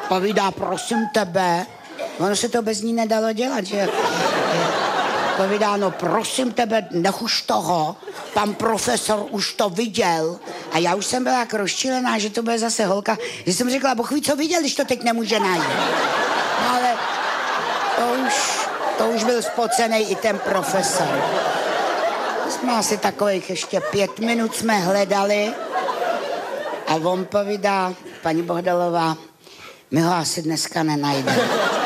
Povídá, prosím tebe, ono se to bez ní nedalo dělat, že? Povídá, no prosím tebe, nech už toho, pan profesor už to viděl. A já už jsem byla jak rozčilená, že to bude zase holka, že jsem řekla, Bůh ví, co viděl, když to teď nemůže najít. No ale to už byl spocenej i ten profesor. Jsme asi takových ještě 5 minut jsme hledali a on povídá, paní Bohdalová, my ho asi dneska nenajdeme.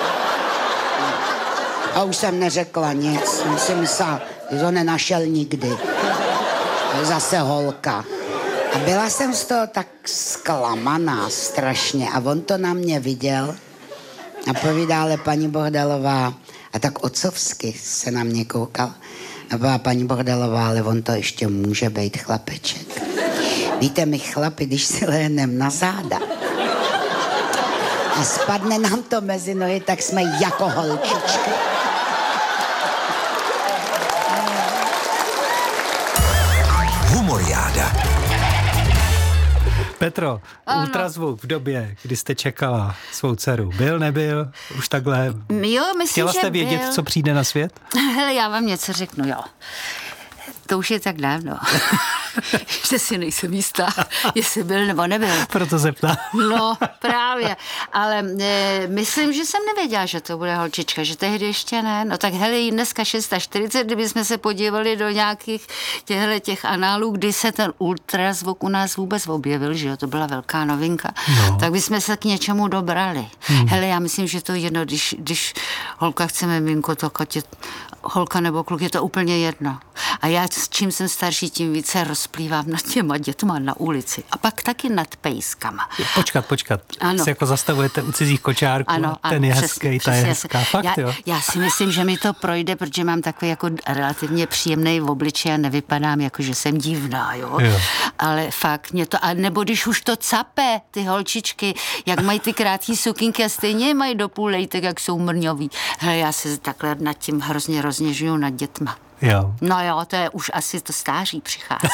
A už jsem neřekla nic, jsem myslela, že ho nenašel nikdy. Zase holka. A byla jsem z toho tak zklamaná strašně a on to na mě viděl a povídá, ale paní Bohdalová, a tak otcovsky se na mě koukal. A byla paní Bohdalová, ale on to ještě může být chlapeček. Víte, my chlapi, když si lehenem na záda a spadne nám to mezi nohy, tak jsme jako holčičky. Humoriáda. Petro, ultrazvuk v době, kdy jste čekala svou dceru. Byl, nebyl? Už takhle? Jo, myslím, chtěla jste vědět, byl. co přijde na svět? Hele, já vám něco řeknu, jo. To už je tak dávno, že si nejsem jistá, jestli byl nebo nebyl. Proto se ptám. No, právě. Ale myslím, že jsem nevěděla, že to bude holčička, že tehdy ještě ne. No tak hele, jí dneska 640, kdybychom se podívali do nějakých těch análů, kdy se ten ultrazvuk u nás vůbec objevil, že jo, to byla velká novinka, tak bychom se k něčemu dobrali. Hele, já myslím, že to je jedno, když holka chce miminko, to holka nebo kluk, je to úplně jedno. A já s čím jsem starší, tím více rozplývám nad těma dětma na ulici. A pak taky nad pejskama. Počkat. Ano. Se jako zastavujete u cizích kočárků. Ano, ten je hezký, ta je hezká. Fakt, jo? Já si myslím, že mi to projde, protože mám takový jako relativně příjemný v obličeji a nevypadám jako, že jsem divná, jo? Ale fakt mě to, a nebo když už to cape, ty holčičky, jak mají ty krátké sukinky a stejně je mají do půl lejtek, jak jsou mrňový. Hele, já se takhle nad tím hrozně rozněžuju nad dětma. Jo. No jo, to je už asi to stáří přichází.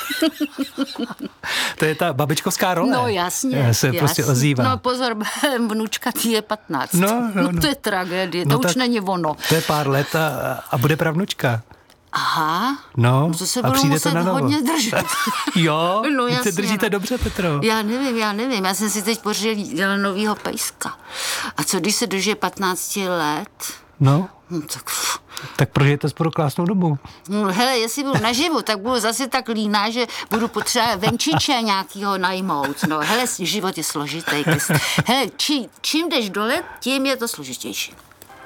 To je ta babičkovská role. No jasně. Se prostě ozývá. No pozor, vnučka tý je 15. No. To je tragédie, to už není ono. To je pár let a bude pravnučka. Aha, no to se a budu přijde muset to na novo. Hodně držet. Jo, no, vy jasně, se držíte dobře, Petro. Já nevím, já jsem si teď pořídila novýho pejska. A co když se dožije 15 let? No tak prožijete spolu krásnou dobu. No, hele, jestli budu naživu, tak budu zase tak líná, že budu potřebovat venčiče nějakýho najmout. No, hele, život je složitý. Hele, čím jdeš dole, tím je to složitější.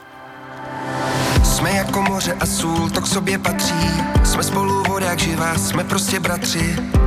Jsme jako moře a sůl, to k sobě patří. Jsme spolu voda jak živá, jsme prostě bratři.